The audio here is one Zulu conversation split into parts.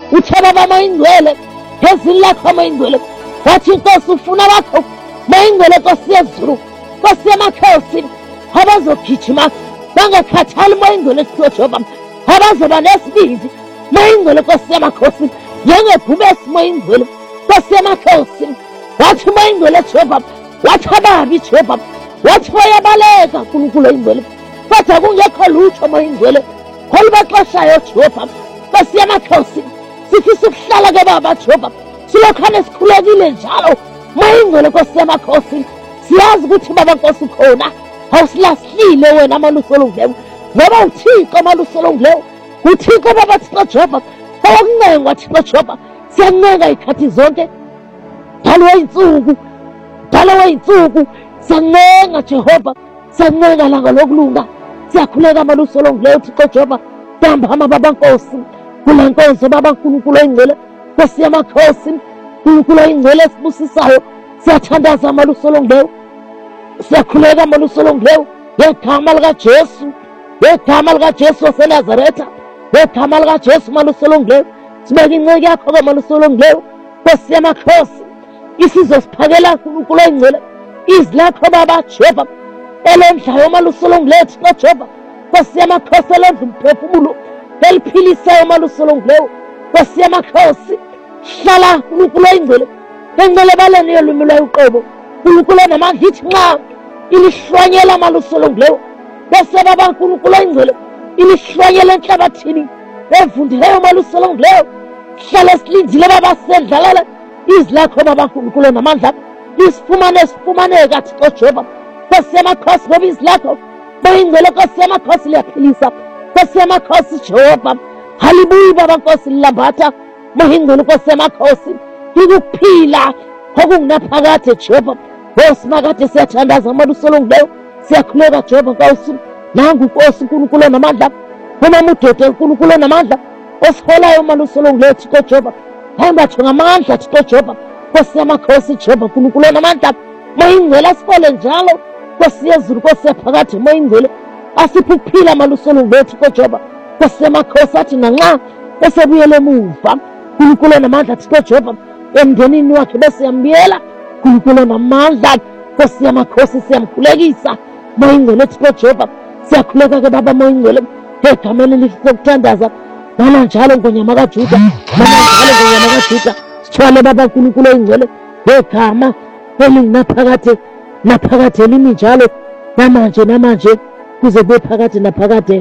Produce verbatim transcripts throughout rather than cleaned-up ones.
uthe baba mayingcwele phezulu lakho mayingcwele wathi Nkosi ufuna bakho mayingcwele Nkosi yezulu Nkosi yamakhosini abazogijima bangakhathali mayingcwele Jehova abazoba nesibindi mayingcwele Nkosi yamakhosini njengebhubesi mayingcwele Nkosi yamakhosini wathi mayingcwele Jehova wathi ababi Jehova wathi bayabaleka uNkulunkulu oyingcwele kodwa kungekho lutho mayingcwele olubaxoshayo Jehova Nkosi yamakhosini sifisa ukuhlala ke baba Jehova silokhane sikhulekile njalo mayingcwele Nkosi yamakhosini siyazi ukuthi baba Nkosi ukhona awusilahlile wena malusolongileyo ngoba uThixo malusolongileyo uThixo baba Thixo Jehova okuncenga Thixo Jehova siyancenga ikhathi zonke dalo wayinsuku dalo wayinsuku siyancenga Jehova siyancenga langa lokulunga siyakhuleka malusolongileyo Thixo Jehova dambama baba Nkosi kula nkonzo baba uNkulunkulu oyingcwele Nkosi yamakhosi uNkulunkulu oyingcwele esibusisayo siyathandaza malusolongileyo siyakhuleka malusolongileyo ngegama likaJesu ngegama likaJesu waseNazaretha ngegama likaJesu malusolongileyo sibeka inceke yakho ke malusolongileyo Nkosi yamakhosi isizosiphakela uNkulunkulu oyingcwele izilakho baba Jehova elendlayo malusolongileyo Thixo Jehova Nkosi yamakhosi elendla umphefumulo eliphilisayo malusolongileyo Nkosi yamakhosi hlala uNkulunkulu oyingcwele engcelebaleni yolwimi lwayoqobo uNkulunkulu namandla ithi nxa ilihlwanyela malusolongileyo bese baba uNkulunkulu oyingcwele ilihlwanyela enhlabathini evundileyo malusolongileyo hlala silindile baba sendlalala izilakho baba uNkulunkulu namandla lisifumane sifumaneka Thixo Jehova Nkosi yamakhosi ngoba izilakho bayingcwele Nkosi yamakhosi liyaphilisa Nkosi yamakhosi Jehova halibuyi baba Nkosi lilambatha mayingcwele Nkosi yamakhosi ikuphila okungunaphakade Jehova wosimakade siyathandaza malusolongileyo siyakhuleka Jehova Nkosi nangu Nkosi uNkulunkulu namandla uma mudoda uNkulunkulu namandla osiholayo malusolongileyo Thixo Jehova hembatho ngamandla Thixo Jehova Nkosi yamakhosi Jehova uNkulunkulu namandla mayingcwele asifole njalo Nkosi yezulu Nkosi yaphakade mayingcwele asiphe ukuphila malusolongileyo Thixo Jehova Nkosi yamakhosi athi nanxa esebuyele emuva uNkulunkulu namandla Thixo Jehova emndenini wakhe bese yambiyela uNkulunkulu namandla Nkosi yamakhosi siyamkhulekisa mayingcwele Thixo Jehova siyakhuleka ke baba mayingcwele egameni elihle lokuthandaza mana njalo ngonyama kaJuda mana njalo ngonyama kaJuda sithwale baba uNkulunkulu oyingcwele ngegama elinaphakade naphakade elimi njalo namanje namanje kuze kube phakade naphakade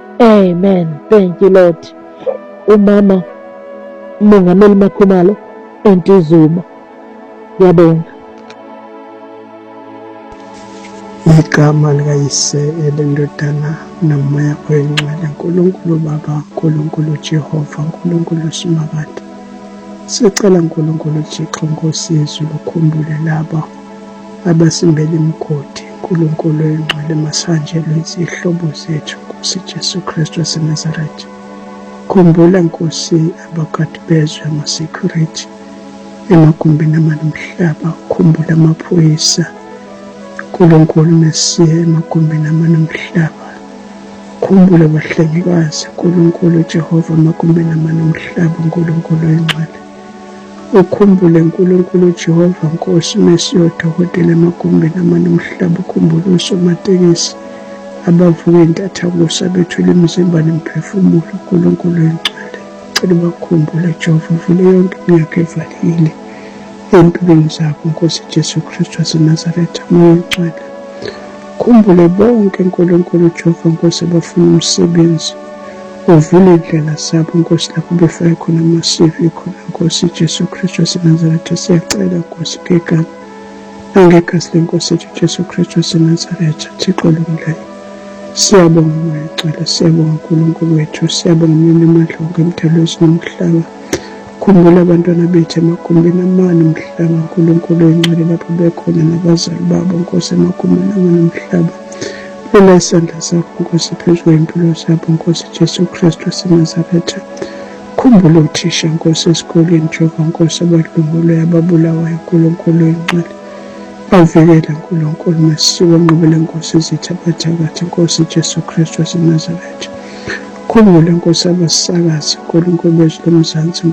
amen. Thank you Lord. Umama uMongameli Makhumalo Entuzuma ngiyabonga. Igama likayise elendodana nomoya oyingcwele uNkulunkulu Baba uNkulunkulu Jehova uNkulunkulu Simakade sicela uNkulunkulu Thixo Nkosi yezulu ukhumbule laba abasimbela imigodi uNkulunkulu oyingcwele masanjelo izihlobo zethu Nkosi Jesu Kristu waseNazaretha khumbula Nkosi abakade bezwe ama-security emagumbini amanumhlaba khumbula amaphoyisa uNkulunkulu Mesiya emagumbini amanumhlaba khumbula abahlengikazi uNkulunkulu Jehova emagumbini amanumhlaba uNkulunkulu oyingcwele ukhumbule uNkulunkulu Jehova Nkosi Mesiya odokotela emagumbini amanumhlaba ukhumbule usomatekisi abavuka intathakusa bethwele imizimba nemphefumulo uNkulunkulu oyingcwele cela bakhumbule Jehova uvule yonke imiyakho evalekile empilweni zabo Nkosi Jesu Kristu waseNazaretha moya oyingcwele khumbule bonke uNkulunkulu Jehova Nkosi abafuna umsebenzi uvule indlela zabo Nkosi lapho befake khona ama-C V khona Nkosi Jesu Kristu waseNazaretha siyacela Nkosi ngegama nangegazi lenkosi yethu Jesu Kristu waseNazaretha Thixo olungileyo siyabonga moya oyingcwele siyabonga uNkulunkulu wethu siyabonga umyeni amandla wonke emthelweni nomhlaba khumbula abantwana bethu emagumbini amane umhlaba uNkulunkulu oyingcwele lapho bekhona nabazali babo Nkosi emagumbini amane umhlaba lela isandla sakho Nkosi phezu kwempilo zabo Nkosi Jesu Kristu waseNazaretha khumbula uthisha Nkosi esikoleni Jehova Nkosi abadlungulwe ababulawayo uNkulunkulu oyingcwele bavikela uNkulunkulu Mesiya nqobele Nkosi izithabathakathi Nkosi Jesu Kristu waseNazaretha khumbula Nkosi abasakazi uNkulunkulu bezwe lomzansi